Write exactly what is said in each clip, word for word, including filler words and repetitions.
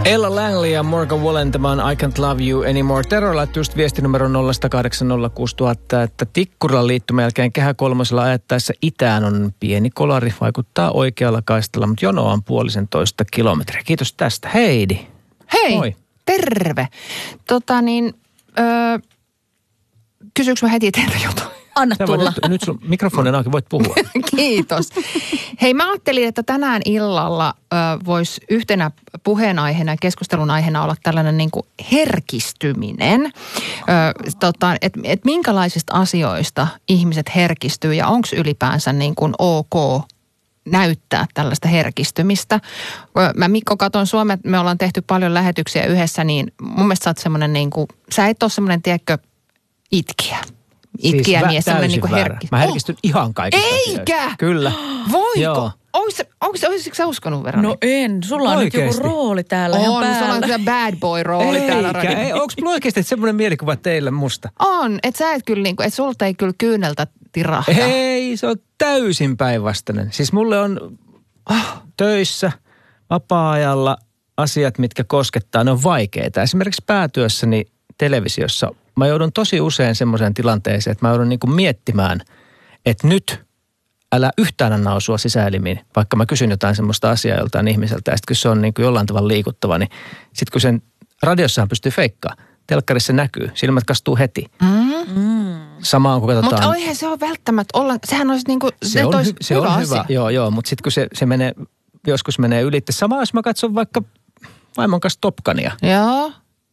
Ella Langley ja Morgan Wallen, tämä on I Can't Love You Anymore. Tero laittoi just viesti numero nolla kahdeksan nolla kuusi nolla nolla nolla, että Tikkurilan liittymän jälkeen Kehä kolmosella ajattaessa itään on pieni kolari, vaikuttaa oikealla kaistalla, mutta jono on puolisentoista kilometriä. Kiitos tästä. Heidi. Hei, Moi. Terve. Tota niin, öö, kysyykö mä heti teiltä jotain? Anna tulla. Nyt, nyt sun mikrofonin auki, voit puhua. Kiitos. Hei, mä ajattelin, että tänään illalla ö, voisi yhtenä puheenaiheena ja keskustelun aiheena olla tällainen niin kuin herkistyminen. Ö, tota, että et minkälaisista asioista ihmiset herkistyy ja onko ylipäänsä niin kuin ok näyttää tällaista herkistymistä. Mä Mikko katon Suomea, me ollaan tehty paljon lähetyksiä yhdessä, niin mun mielestä sä oot semmoinen niin kuin, sä et ole semmoinen, tiedätkö, itkiä. Itkiä, siis niin semmoinen niin kuin herkistyminen. Mä herkistyn oh. ihan kaikista Eikä! asioista. Kyllä. Voiko? Olisitko sä uskonut, Veronika? No en. Sulla on oikeesti nyt joku rooli täällä ihan on, päällä. sulla on kyllä bad boy rooli täällä. Eikä, ei, onko mulla oikeasti semmoinen mielikuva teille musta? On, että sä et kyllä niinku, että sulta ei kyllä kyyneltä tirahda. Ei, se on täysin päinvastainen. Siis mulle on oh, töissä, vapaa-ajalla asiat, mitkä koskettaa, ne on vaikeita. Esimerkiksi päätyössäni televisiossa mä joudun tosi usein semmoiseen tilanteeseen, että mä joudun niinku miettimään, että nyt älä yhtään anna osua sisäelimiin, vaikka mä kysyn jotain semmoista asiaa joltain ihmiseltä. Ja sitten kun se on niinku jollain tavalla liikuttava, niin sitten kun sen radiossahan pystyy feikkaamaan, telkkarissa näkyy, silmät kastuu heti. Mm. Samaan kun katsotaan. Mutta eihän se ole välttämättä olla, sehän olisi niinku, se on, hy, se hyvä on asia. hyvä, joo joo, mutta sitten kun se, se menee, joskus menee ylitte. Sama jos mä katson vaikka vaimon kanssa Top Gunia. Joo.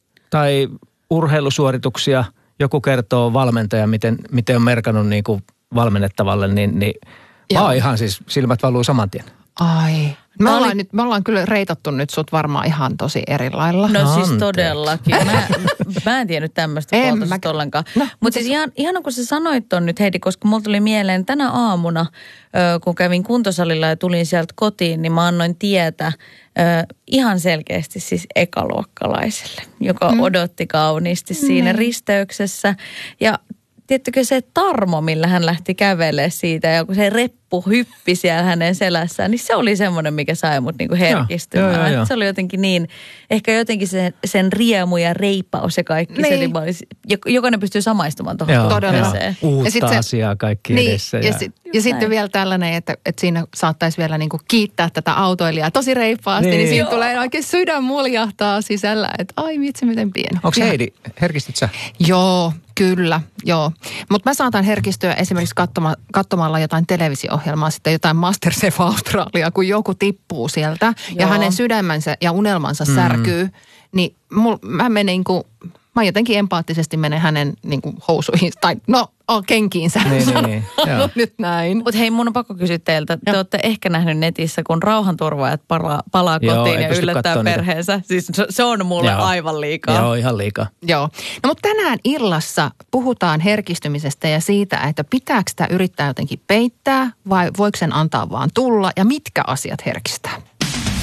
Tai urheilusuorituksia, joku kertoo valmentaja, miten, miten on merkannut niin kuin valmennettavalle, niin, niin mä oon ihan siis silmät valuu saman tien. Ai. Me Mä ollaan, olin... nyt, me ollaan kyllä reitattu nyt sut varmaan ihan tosi eri lailla. No Anteeksi. siis todellakin. Mä, mä en tiennyt tämmöistä En puolta mä- ollenkaan. No, Mutta siis ihan, ihan kun sä sanoit ton nyt Heidi, koska mulla tuli mieleen tänä aamuna, ö, kun kävin kuntosalilla ja tulin sieltä kotiin, niin mä annoin tietä ö, ihan selkeästi siis ekaluokkalaiselle, joka mm. odotti kauniisti siinä Mm. risteyksessä. Ja tiedättekö se tarmo, millä hän lähti kävelemään siitä ja kun se reppu hyppi siellä hänen selässään, niin se oli semmoinen, mikä sai mut niinku herkistymään. Joo, joo, joo. Se oli jotenkin niin, ehkä jotenkin sen, sen riemu ja reipaus ja kaikki Niin. se, niin mä olisin, jokainen pystyy samaistumaan tuohon Joo, Todella. kohteeseen. Uutta Ja sit se- asiaa kaikki Niin, edessä. ja, Ja, sit, ja Just sitten näin. vielä tällainen, että, että siinä saattaisi vielä niinku kiittää tätä autoilijaa tosi reippaasti, niin, Niin. niin siinä Joo. tulee oikein sydän muljahtaa sisällä, että ai vitsi miten pieni. onko Ja- Heidi, herkistyt sä? Joo, kyllä, joo. Mutta mä saatan herkistyä esimerkiksi katsoma, katsomalla jotain televisio-ohjelmaa, sitten jotain Masterchef Australia, kun joku tippuu sieltä ja Joo. hänen sydämensä ja unelmansa Mm. särkyy, niin mul, mä menen niinku, mä jotenkin empaattisesti menen hänen niinku housuihin, tai no oh, kenkiinsä. Niin, niin, niin, joo. Nyt näin. Mutta hei, mun on pakko kysyä teiltä. Te Joo. olette ehkä nähnyt netissä, kun rauhanturvaajat palaa, palaa Joo, kotiin ei ja pysty yllättää kattoo niitä. perheensä. Siis se- se on mulle Joo. aivan liikaa. Joo, ihan liikaa. Joo. No mutta tänään illassa puhutaan herkistymisestä ja siitä, että pitääkö sitä yrittää jotenkin peittää vai voiko sen antaa vaan tulla ja mitkä asiat herkistää?